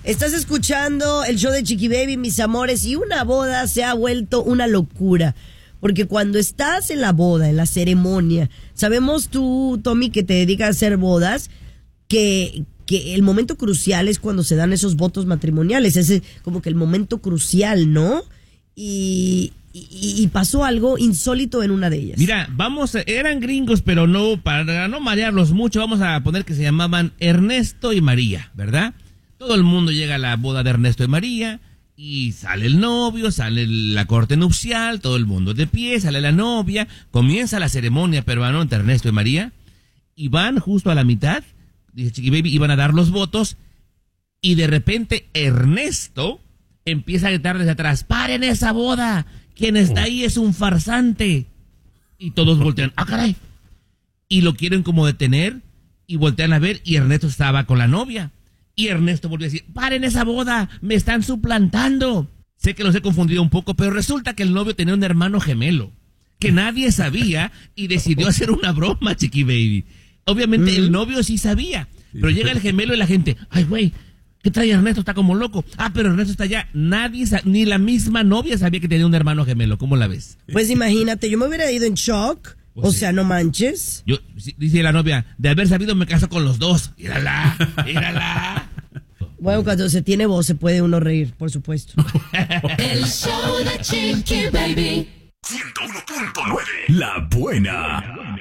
Estás escuchando el show de Chiqui Baby, mis amores, y una boda se ha vuelto una locura. Porque cuando estás en la boda, en la ceremonia, sabemos tú, Tommy, que te dedicas a hacer bodas, que el momento crucial es cuando se dan esos votos matrimoniales. Ese como que el momento crucial, ¿no? Y pasó algo insólito en una de ellas. Mira, eran gringos, pero no, para no marearlos mucho, vamos a poner que se llamaban Ernesto y María, ¿verdad? Todo el mundo llega a la boda de Ernesto y María, y sale el novio, sale la corte nupcial, todo el mundo de pie, sale la novia, comienza la ceremonia peruana entre Ernesto y María, y van justo a la mitad, dice Chiqui Baby, iban a dar los votos, y de repente Ernesto empieza a gritar desde atrás, ¡paren esa boda! Quien está ahí es un farsante. Y todos voltean, ¡ah, caray! Y lo quieren como detener, y voltean a ver, y Ernesto estaba con la novia. Y Ernesto volvió a decir, ¡paren esa boda! ¡Me están suplantando! Sé que los he confundido un poco, pero resulta que el novio tenía un hermano gemelo, que nadie sabía, y decidió hacer una broma, Chiqui Baby. Obviamente el novio sí sabía, pero llega el gemelo y la gente, ¡ay, güey! ¿Qué trae Ernesto? Está como loco. Ah, pero Ernesto está allá. Nadie, ni la misma novia sabía que tenía un hermano gemelo. ¿Cómo la ves? Pues imagínate, yo me hubiera ido en shock. O sea, no manches. Dice la novia, de haber sabido me caso con los dos. Mírala. Bueno, cuando se tiene voz se puede uno reír, por supuesto. El show de Chiqui Baby. 101.9. La buena.